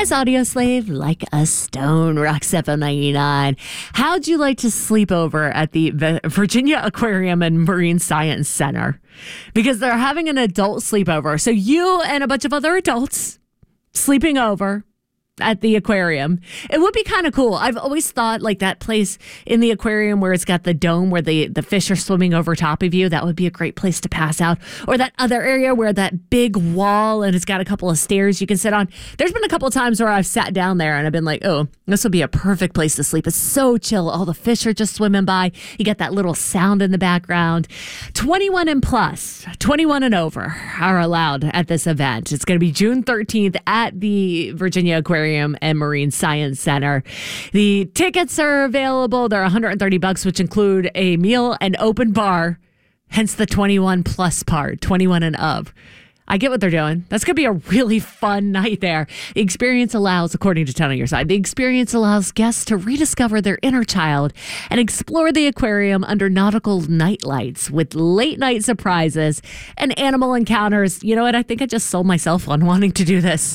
It's Audio Slave Like a Stone, Rock 799. How'd you like to sleep over at the Virginia Aquarium and Marine Science Center? Because they're having an adult sleepover. So you and a bunch of other adults sleeping over at the aquarium. It would be kind of cool. I've always thought like that place in the aquarium where it's got the dome where the fish are swimming over top of you. That would be a great place to pass out. Or that other area where that big wall and it's got a couple of stairs you can sit on. There's been a couple of times where I've sat down there and I've been like, oh, this would be a perfect place to sleep. It's so chill. All the fish are just swimming by. You get that little sound in the background. 21 and plus, 21 and over are allowed at this event. It's going to be June 13th at the Virginia Aquarium and Marine Science Center. The tickets are available. They're $130, which include a meal and open bar, hence the 21 plus part, 21 and up. I get what they're doing. That's going to be a really fun night there. The experience allows, according to Tell on Your Side, the experience allows guests to rediscover their inner child and explore the aquarium under nautical nightlights with late night surprises and animal encounters. You know what? I think I just sold myself on wanting to do this.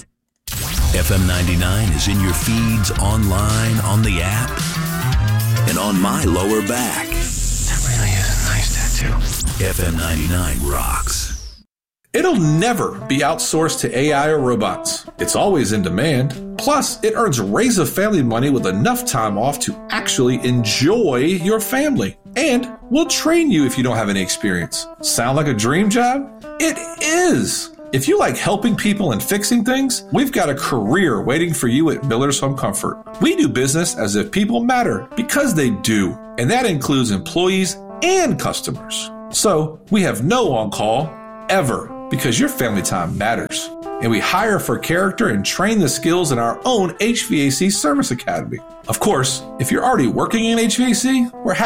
FM 99 is in your feeds, online, on the app, and on my lower back. That really is a nice tattoo. FM 99 rocks. It'll never be outsourced to AI or robots. It's always in demand. Plus, it earns Raise a Family money with enough time off to actually enjoy your family. And we'll train you if you don't have any experience. Sound like a dream job? It is! If you like helping people and fixing things, we've got a career waiting for you at Miller's Home Comfort. We do business as if people matter, because they do, and that includes employees and customers. So we have no on-call, ever, because your family time matters. And we hire for character and train the skills in our own HVAC Service Academy. Of course, if you're already working in HVAC, we're happy